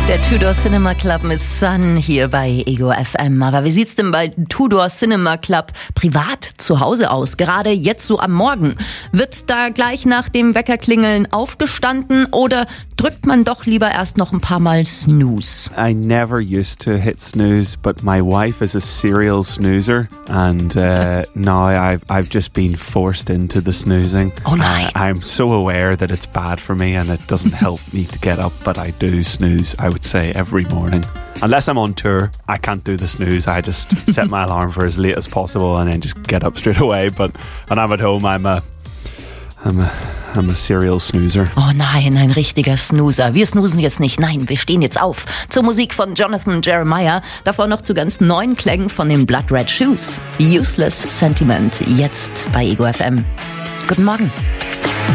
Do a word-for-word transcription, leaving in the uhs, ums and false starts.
Der Tudor Cinema Club mit Sun hier bei Ego F M. Aber wie sieht's denn bei Tudor Cinema Club privat zu Hause aus? Gerade jetzt so am Morgen. Wird da gleich nach dem Weckerklingeln aufgestanden oder drückt man doch lieber erst noch ein paar Mal Snooze? I never used to hit snooze, but my wife is a serial snoozer, and uh, now I've I've just been forced into the snoozing. Oh nein. Uh, I'm so aware that it's bad for me and it doesn't help me to get up, but I do snooze, I would say, every morning. Unless I'm on tour, I can't do the snooze. I just set my alarm for as late as possible and then just get up straight away. But when I'm at home, I'm a I'm a, I'm a serial snoozer. Oh nein, ein richtiger Snoozer. Wir snoozen jetzt nicht, nein, wir stehen jetzt auf. Zur Musik von Jonathan Jeremiah, davor noch zu ganz neuen Klängen von den Blood Red Shoes. Useless Sentiment, jetzt bei Ego F M. Guten Morgen.